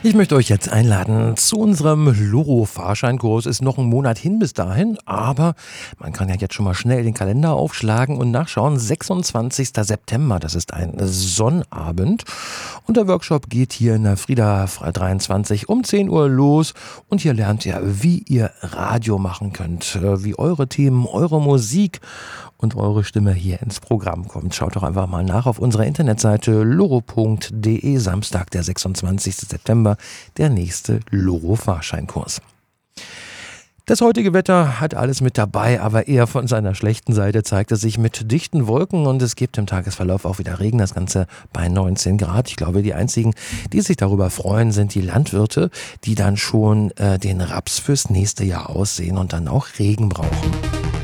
Ich möchte euch jetzt einladen zu unserem Loro-Fahrscheinkurs. Ist noch ein Monat hin bis dahin, aber man kann ja jetzt schon mal schnell den Kalender aufschlagen und nachschauen. 26. September, das ist ein Sonnabend. Und der Workshop geht hier in der Frieda 23 um 10 Uhr los. Und hier lernt ihr, wie ihr Radio machen könnt, wie eure Themen, eure Musik und eure Stimme hier ins Programm kommt. Schaut doch einfach mal nach auf unserer Internetseite loro.de. Samstag, der 26. September, der nächste Loro-Fahrscheinkurs. Das heutige Wetter hat alles mit dabei, aber eher von seiner schlechten Seite zeigt es sich mit dichten Wolken und es gibt im Tagesverlauf auch wieder Regen, das Ganze bei 19 Grad. Ich glaube, die einzigen, die sich darüber freuen, sind die Landwirte, die dann schon den Raps fürs nächste Jahr aussehen und dann auch Regen brauchen.